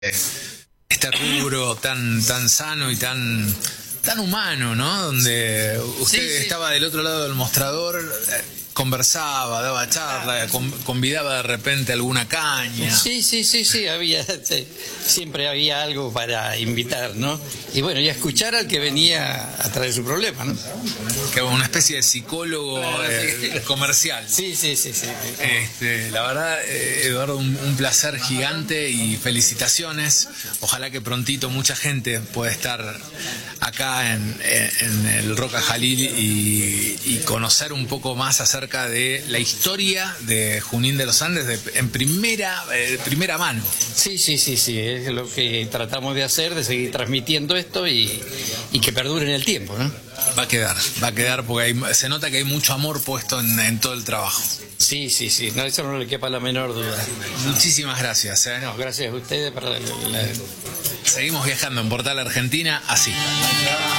este rubro tan sano y tan humano, ¿no? Donde usted Sí, sí. estaba del otro lado del mostrador, conversaba, daba charla, convidaba de repente alguna caña. Sí, había, siempre había algo para invitar, ¿no? Y bueno, y a escuchar al que venía a traer su problema, ¿no? Que una especie de psicólogo comercial. Sí. La verdad, Eduardo, un placer gigante y felicitaciones. Ojalá que prontito mucha gente pueda estar acá en el Roca Jalil y conocer un poco más acerca de la historia de Junín de los Andes en primera mano. Sí, es lo que tratamos de hacer, de seguir transmitiendo esto y que perdure en el tiempo, ¿no? Va a quedar porque se nota que hay mucho amor puesto en todo el trabajo. Sí, no, eso no le quepa la menor duda. Muchísimas gracias. No, gracias a ustedes. Seguimos viajando en Portal Argentina así.